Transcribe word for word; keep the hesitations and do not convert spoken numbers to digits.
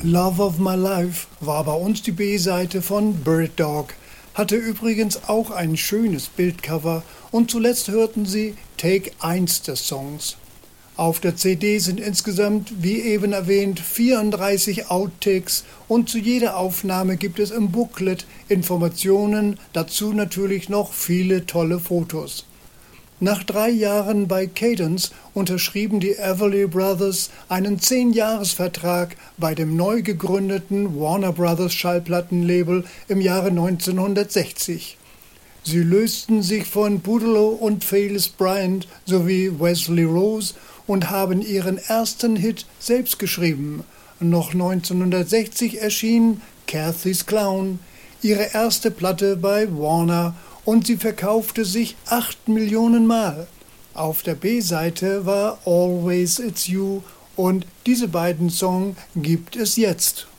Love of My Life war bei uns die B-Seite von Bird Dog, hatte übrigens auch ein schönes Bildcover und zuletzt hörten Sie Take eins des Songs. Auf der C D sind insgesamt, wie eben erwähnt, vierunddreißig Outtakes und zu jeder Aufnahme gibt es im Booklet Informationen, dazu natürlich noch viele tolle Fotos. Nach drei Jahren bei Cadence unterschrieben die Everly Brothers einen zehn-Jahres-Vertrag bei dem neu gegründeten Warner Brothers Schallplattenlabel im Jahre neunzehnhundertsechzig. Sie lösten sich von Boudleaux und Phyllis Bryant sowie Wesley Rose und haben ihren ersten Hit selbst geschrieben. Noch neunzehnhundertsechzig erschien Cathy's Clown, ihre erste Platte bei Warner, und sie verkaufte sich acht Millionen Mal. Auf der B-Seite war Always It's You und diese beiden Songs gibt es jetzt.